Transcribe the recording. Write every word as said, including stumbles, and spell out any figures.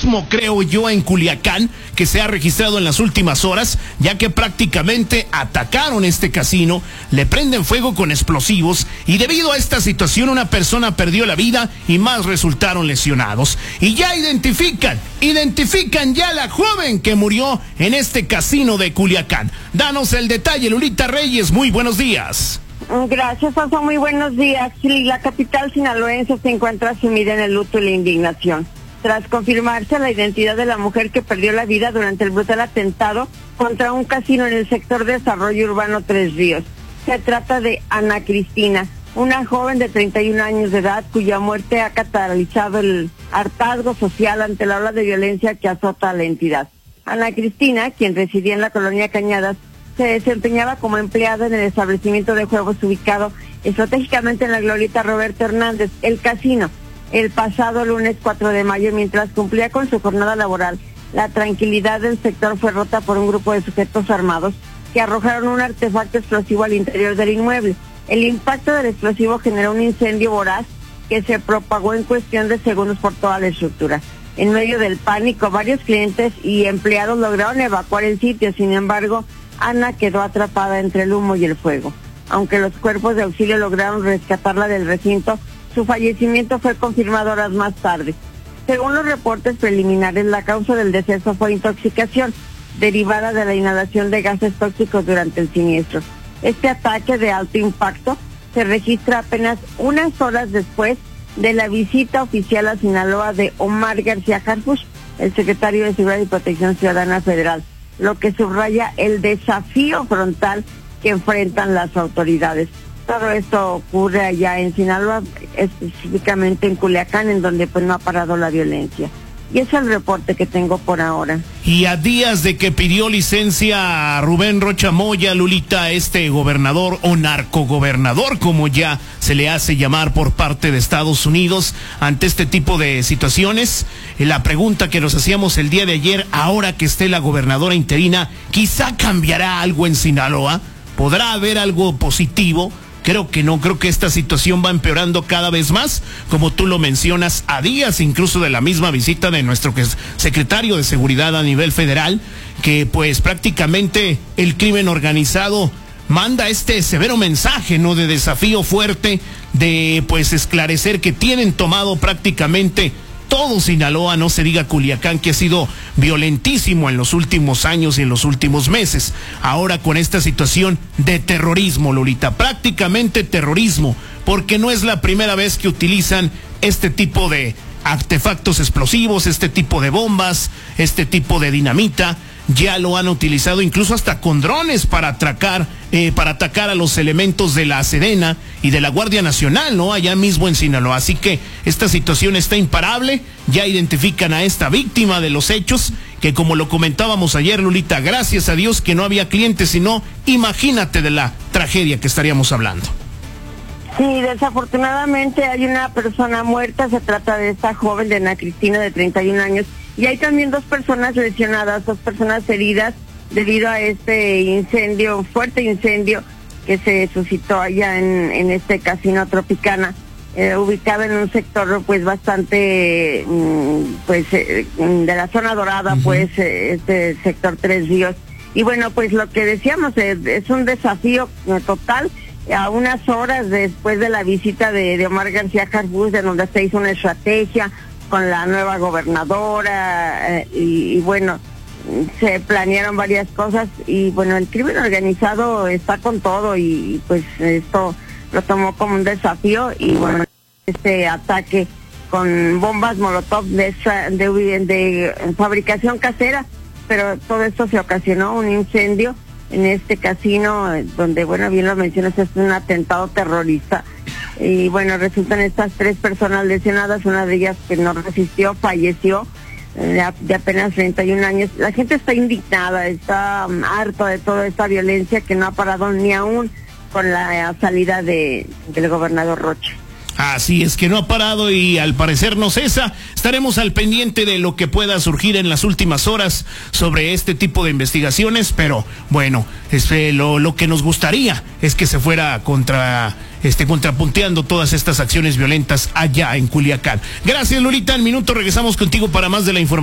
terrorismo, creo yo, en Culiacán, que se ha registrado en las últimas horas, ya que prácticamente atacaron este casino, le prenden fuego con explosivos y debido a esta situación una persona perdió la vida y más resultaron lesionados. Y ya identifican, identifican ya a la joven que murió en este casino de Culiacán. Danos el detalle, Lolita Reyes, muy buenos días. Gracias, Oso, muy buenos días. Sí, la capital sinaloense se encuentra sumida en el luto y la indignación, tras confirmarse la identidad de la mujer que perdió la vida durante el brutal atentado contra un casino en el sector de desarrollo urbano Tres Ríos. Se trata de Ana Cristina, una joven de treinta y un años de edad cuya muerte ha catalizado el hartazgo social ante la ola de violencia que azota a la entidad. Ana Cristina, quien residía en la colonia Cañadas, se desempeñaba como empleada en el establecimiento de juegos ubicado estratégicamente en la glorieta Roberto Hernández, el casino, el pasado lunes cuatro de mayo, mientras cumplía con su jornada laboral. La tranquilidad del sector fue rota por un grupo de sujetos armados que arrojaron un artefacto explosivo al interior del inmueble. El impacto del explosivo generó un incendio voraz que se propagó en cuestión de segundos por toda la estructura. En medio del pánico, varios clientes y empleados lograron evacuar el sitio. Sin embargo, Ana quedó atrapada entre el humo y el fuego. Aunque los cuerpos de auxilio lograron rescatarla del recinto, su fallecimiento fue confirmado horas más tarde. Según los reportes preliminares, la causa del deceso fue intoxicación, derivada de la inhalación de gases tóxicos durante el siniestro. Este ataque de alto impacto se registra apenas unas horas después de la visita oficial a Sinaloa de Omar García Harfuch, el secretario de Seguridad y Protección Ciudadana Federal, lo que subraya el desafío frontal que enfrentan las autoridades. Todo esto ocurre allá en Sinaloa, específicamente en Culiacán, en donde pues no ha parado la violencia. Y ese es el reporte que tengo por ahora. Y a días de que pidió licencia a Rubén Rocha Moya, Lolita, este gobernador o narcogobernador, como ya se le hace llamar por parte de Estados Unidos, ante este tipo de situaciones, la pregunta que nos hacíamos el día de ayer, ahora que esté la gobernadora interina, ¿quizá cambiará algo en Sinaloa? ¿Podrá haber algo positivo? Creo que no, creo que esta situación va empeorando cada vez más, como tú lo mencionas, a días incluso de la misma visita de nuestro secretario de Seguridad a nivel federal, que pues prácticamente el crimen organizado manda este severo mensaje, ¿no?, de desafío fuerte, de pues esclarecer que tienen tomado prácticamente todo Sinaloa, no se diga Culiacán, que ha sido violentísimo en los últimos años y en los últimos meses. Ahora con esta situación de terrorismo, Lolita, prácticamente terrorismo, porque no es la primera vez que utilizan este tipo de artefactos explosivos, este tipo de bombas, este tipo de dinamita. Ya lo han utilizado incluso hasta con drones para atracar, eh, para atacar a los elementos de la Sedena y de la Guardia Nacional, ¿no?, allá mismo en Sinaloa. Así que esta situación está imparable. Ya identifican a esta víctima de los hechos, que como lo comentábamos ayer, Lolita, gracias a Dios que no había clientes, sino imagínate de la tragedia que estaríamos hablando. Sí, desafortunadamente hay una persona muerta. Se trata de esta joven, de Ana Cristina, de treinta y un años. Y hay también dos personas lesionadas, dos personas heridas debido a este incendio, fuerte incendio que se suscitó allá en, en este casino Tropicana, eh, ubicado en un sector pues bastante, pues eh, de la zona dorada, uh-huh. pues eh, este sector Tres Ríos. Y bueno, pues lo que decíamos, eh, es un desafío eh, total. A unas horas después de la visita de, de Omar García Harfuch, de donde se hizo una estrategia con la nueva gobernadora, eh, y, y bueno, se planearon varias cosas y bueno, el crimen organizado está con todo y, y pues esto lo tomó como un desafío y bueno, este ataque con bombas molotov de, de, de fabricación casera, pero todo esto se ocasionó un incendio en este casino, donde, bueno, bien lo mencionas, es un atentado terrorista. Y bueno, resultan estas tres personas lesionadas, una de ellas que no resistió, falleció, eh, de apenas treinta y un años. La gente está indignada, está um, harta de toda esta violencia que no ha parado ni aún con la salida de, del gobernador Rocha. Así es, que no ha parado y al parecer no cesa. Estaremos al pendiente de lo que pueda surgir en las últimas horas sobre este tipo de investigaciones, pero bueno, este, lo, lo que nos gustaría es que se fuera contra, este, contrapunteando todas estas acciones violentas allá en Culiacán. Gracias, Lolita. En minuto regresamos contigo para más de la información.